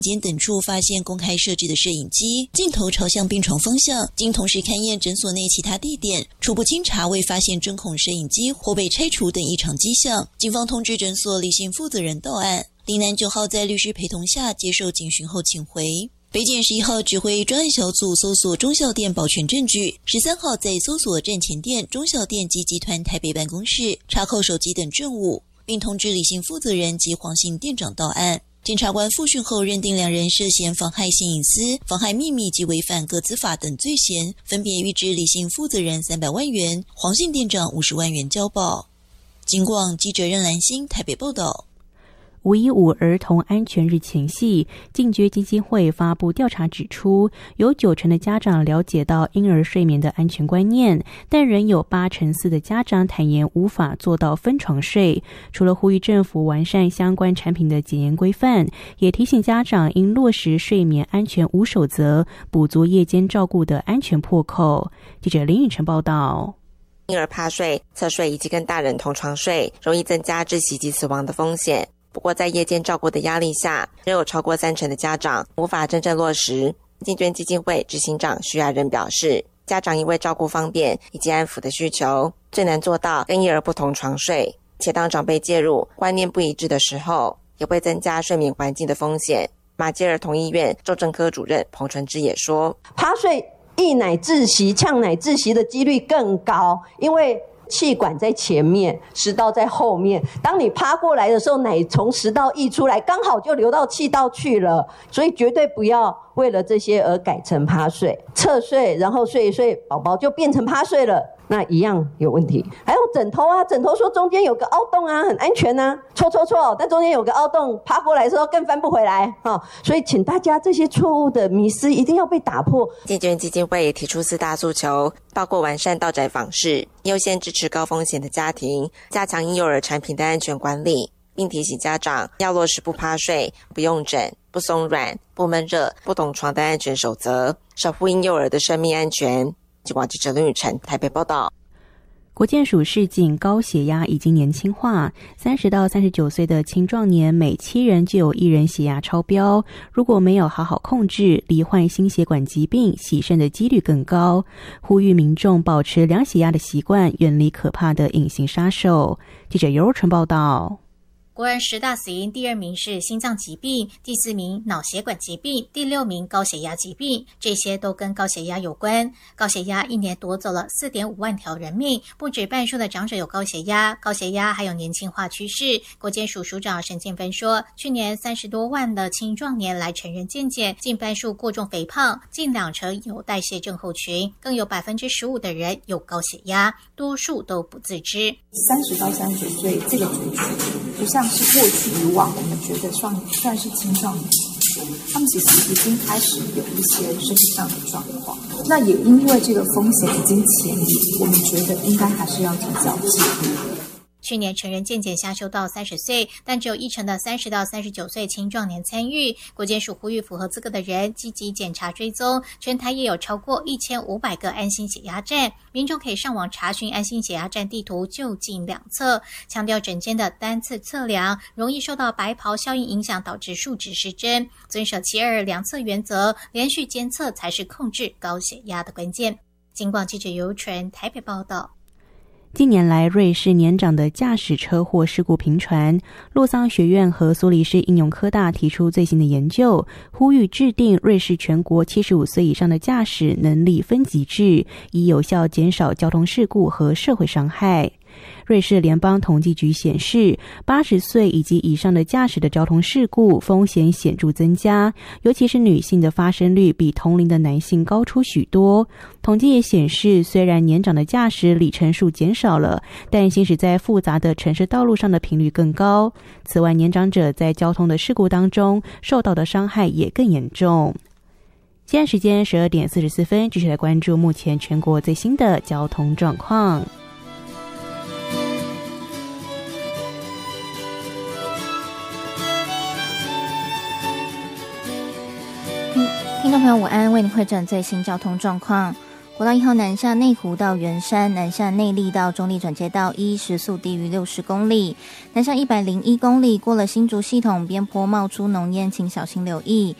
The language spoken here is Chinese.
间等处发现公开设置的摄影机，镜头朝向病床方向。经同时勘验诊所内其他地点，初步清查未发现针孔摄影机或被拆除等异常迹象。警方通知诊所李姓负责人到案。林男9号在律师陪同下接受警询后请回。北检11号指挥专案小组搜索忠孝店保全证据，13号在搜索站前店忠孝店及集团台北办公室查扣手机等证物，并通知李姓负责人及黄姓店长到案。检察官复讯后认定两人涉嫌妨害性隐私、妨害秘密及违反个资法等罪嫌，分别预支李姓负责人300万元，黄姓店长50万元交保。警广记者任兰心台北报道。 515儿童安全日前夕，禁绝基金会发布调查指出，有90%的家长了解到婴儿睡眠的安全观念，但仍有84%的家长坦言无法做到分床睡。除了呼吁政府完善相关产品的检验规范，也提醒家长应落实睡眠安全5守则，补足夜间照顾的安全破口。记者林允晨报道。 婴儿趴睡、侧睡以及跟大人同床睡，容易增加窒息及死亡的风险。不过在夜间照顾的压力下，仍有超过30%的家长无法真正落实。禁捐基金会执行长徐亚仁表示，家长因为照顾方便以及安抚的需求，最难做到跟婴儿不同床睡，且当长辈介入观念不一致的时候，也会增加睡眠环境的风险。马偕儿童医院重症科主任彭纯芝也说， 趴睡溢奶窒息、呛奶窒息的几率更高，因为气管在前面，食道在后面，当你趴过来的时候，奶从食道溢出来，刚好就流到气道去了，所以绝对不要为了这些而改成趴睡、侧睡，然后睡一睡宝宝就变成趴睡了，那一样有问题。还有枕头啊，枕头说中间有个凹洞啊，很安全啊，错，但中间有个凹洞，趴过来的时候更翻不回来所以请大家这些错误的迷思一定要被打破。 禁捐基金会也提出4大诉求，包括完善到宅访视，优先支持高风险的家庭，加强婴幼儿产品的安全管理，并提醒家长要落实不趴睡、不用枕、不松软、不闷热、不同床的安全守则，守护婴幼儿的生命安全。警广记者林雨晨台北报道。 国健署示警，高血压已经年轻化，30到39岁的青壮年每7人就有1人血压超标，如果没有好好控制，罹患心血管疾病、洗肾的几率更高。呼吁民众保持量血压的习惯，远离可怕的隐形杀手。记者尤若纯报道。 国人10大死因，第2名是心脏疾病，第4名脑血管疾病，第6名高血压疾病，这些都跟高血压有关。高血压一年夺走了 4.5 万条人命，不止半数的长者有高血压，高血压还有年轻化趋势。国健署署长沈建芬说，去年30多万的青壮年来成人健检，近半数过重肥胖，近20%有代谢症候群，更有 15% 的人有高血压，多数都不自知。 30到39岁这个族群不像是过去以往我们觉得算是青壮年，他们其实已经开始有一些身体上的状况，那也因为这个风险已经潜移，我们觉得应该还是要提早治疗。 去年成人健检下修到30岁，但只有1%的30到39岁青壮年参与。国健署呼吁符合资格的人积极检查追踪，全台也有超过1500个安心血压站，民众可以上网查询安心血压站地图，就近两侧。强调诊间的单次测量容易受到白袍效应影响，导致数值失真，遵守722量测原则，连续监测才是控制高血压的关键。警广记者尤纯台北报道。 近年来，瑞士年长的驾驶车祸事故频传。洛桑学院和苏黎世应用科大提出最新的研究，呼吁制定瑞士全国75岁以上的驾驶能力分级制，以有效减少交通事故和社会伤害。瑞士联邦统计局显示，80岁以及以上的驾驶的交通事故风险显著增加，尤其是女性的发生率比同龄的男性高出许多。统计也显示，虽然年长的驾驶里程数减少了，但行驶在复杂的城市道路上的频率更高。此外，年长者在交通的事故当中受到的伤害也更严重。现在时间12点44分，继续来关注目前全国最新的交通状况。 听众朋友午安，为您汇整最新交通状况。 国道1号南下内湖到圆山，南下内坜到中坜转接道1时速低于60公里，南下101公里过了新竹系统边坡冒出浓烟，请小心留意。